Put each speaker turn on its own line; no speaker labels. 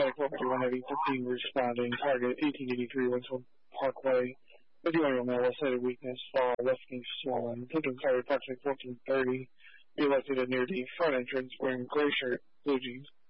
Paramedic 451 Heavy 15 responding. Target 1883 Winslow Parkway. 51-year-old male with cited weakness, fall, left knee swollen. Symptoms started approximately 14:30. Be located near the front entrance wearing gray shirt, blue jeans.